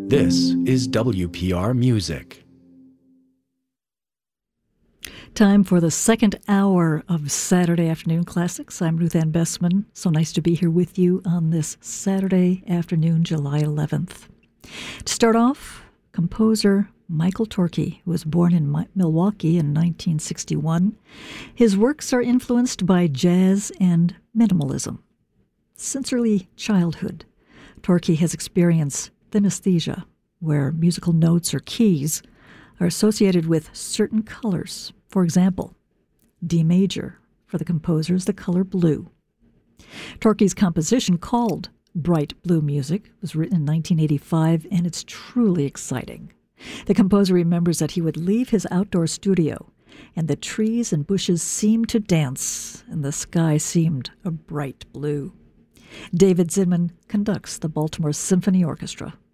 This is WPR Music. Time for the second hour of Saturday Afternoon Classics. I'm Ruth Ann Bessman. So nice to be here with you on this Saturday afternoon, July 11th. To start off, composer Michael Torke, who was born in Milwaukee in 1961. His works are influenced by jazz and minimalism. Since early childhood, Torke has experienced synesthesia, where musical notes or keys are associated with certain colors. For example, D major for the composer is the color blue. Torke's composition, called Bright Blue Music, was written in 1985, and it's truly exciting. The composer remembers that he would leave his outdoor studio, and the trees and bushes seemed to dance, and the sky seemed a bright blue. David Zinman conducts the Baltimore Symphony Orchestra.